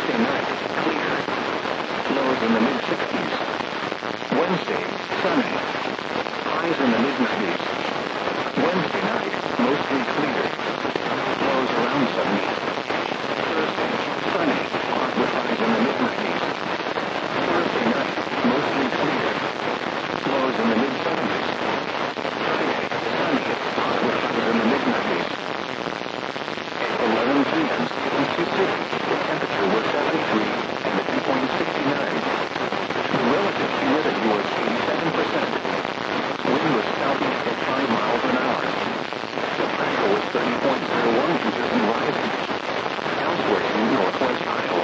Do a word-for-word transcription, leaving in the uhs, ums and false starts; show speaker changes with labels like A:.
A: Tuesday night, clear. Lows in the mid sixties. Wednesday, sunny. Highs in the mid nineties.